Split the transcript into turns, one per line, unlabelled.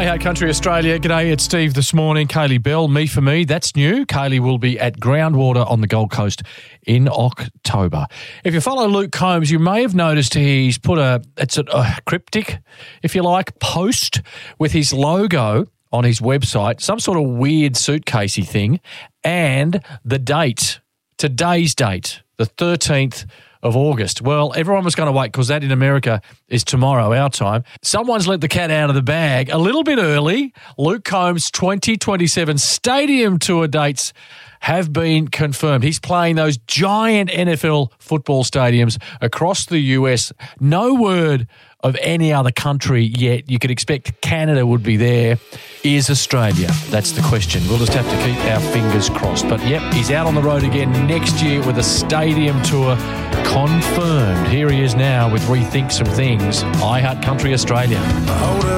Heart Country Australia. G'day, it's Steve this morning. Kaylee Bell, Me For Me, that's new. Kaylee will be at Groundwater on the Gold Coast in October. If you follow Luke Combs, you may have noticed he's put a cryptic, if you like, post with his logo on his website, some sort of weird suitcasey thing, and the date, today's date, the 13th of August. Well, everyone was going to wait because that in America is tomorrow, our time. Someone's let the cat out of the bag a little bit early. Luke Combs' 2027 stadium tour dates have been confirmed. He's playing those giant NFL football stadiums across the US. No word of any other country yet. You could expect Canada would be there. Is Australia? That's the question. We'll just have to keep our fingers crossed. But yep, he's out on the road again next year with a stadium tour confirmed. Here he is now with Rethink Some Things. I Heart Country Australia.